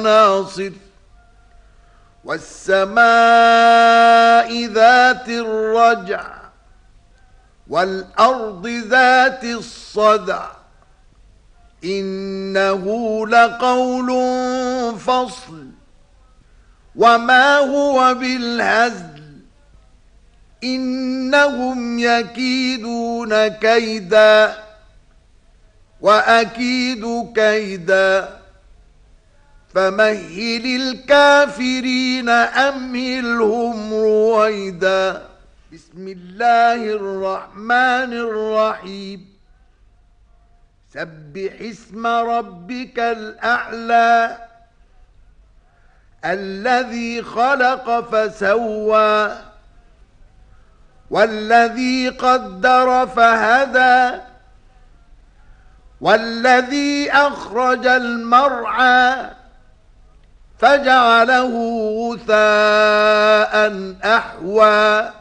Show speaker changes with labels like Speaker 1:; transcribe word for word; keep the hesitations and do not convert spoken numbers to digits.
Speaker 1: ناصف والسماء ذات الرجع والأرض ذات الصدع إنه لقول فصل وما هو بالهزل إنهم يكيدون كيدا وأكيد كيدا فمهل الكافرين أمهلهم رويدا. بسم الله الرحمن الرحيم. سبح اسم ربك الأعلى الذي خلق فسوى والذي قدر فهدى والذي أخرج المرعى فجعله غثاء أحوى